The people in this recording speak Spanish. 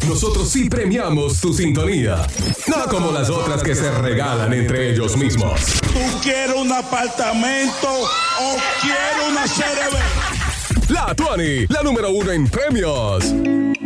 nosotros sí premiamos tu sintonía. No como las otras que se regalan entre ellos mismos. ¿Tú quieres un apartamento o quieres una CRB? La Tuani, la número 1 en premios.